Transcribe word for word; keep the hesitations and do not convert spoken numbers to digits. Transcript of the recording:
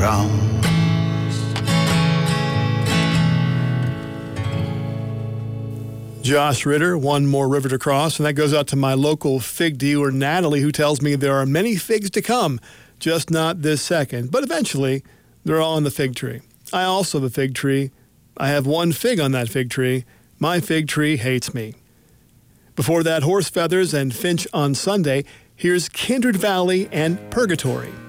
drowns. Josh Ritter, one more river to cross, and that goes out to my local fig dealer, Natalie, who tells me there are many figs to come, just not this second. But eventually, they're all on the fig tree. I also have a fig tree. I have one fig on that fig tree. My fig tree hates me. Before that, Horse Feathers and Finch on Sunday. Here's Kindred Valley and Purgatory.